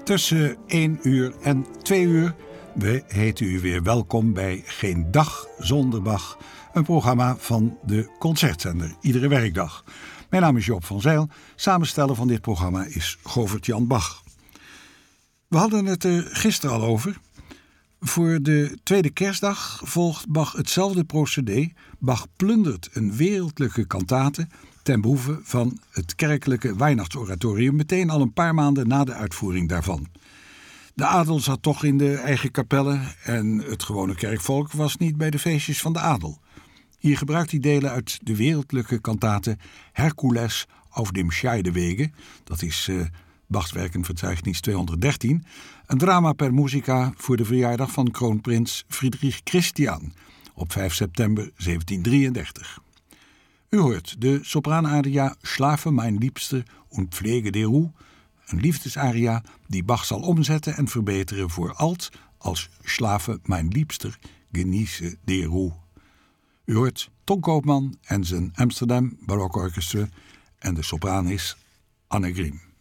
tussen 1 uur en 2 uur. We heten u weer welkom bij Geen Dag Zonder Bach, een programma van de Concertzender, iedere werkdag. Mijn naam is Joop van Zijl, samensteller van dit programma is Govert-Jan Bach. We hadden het er gisteren al over. Voor de tweede kerstdag volgt Bach hetzelfde procedé. Bach plundert een wereldlijke kantate ten behoeve van het kerkelijke Weihnachtsoratorium, meteen al een paar maanden na de uitvoering daarvan. De adel zat toch in de eigen kapellen en het gewone kerkvolk was niet bij de feestjes van de adel. Hier gebruikt hij delen uit de wereldlijke kantate Herkules auf dem Scheidewege, dat is Bachs werkenverzeichnis 213, een drama per musica voor de verjaardag van kroonprins Friedrich Christian op 5 september 1733. U hoort de sopraanaria Schlafe mein Liebster und Pflege der Ruhe, een liefdesaria die Bach zal omzetten en verbeteren voor alt als Schlafe mein Liebster, genieße der Ruhe. U hoort Ton Koopman en zijn Amsterdam Barokorchester en de sopraan is Anne Griem.